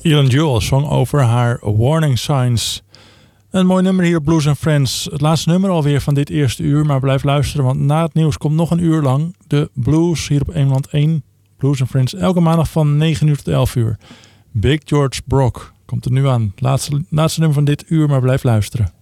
Elin Jewel zong over haar Warning Signs. Een mooi nummer hier op Blues & Friends. Het laatste nummer alweer van dit eerste uur, maar blijf luisteren, want na het nieuws komt nog een uur lang de blues hier op Eemland 1. Blues & Friends, elke maandag van 9 uur tot 11 uur. Big George Brock komt er nu aan. Laatste nummer van dit uur, maar blijf luisteren.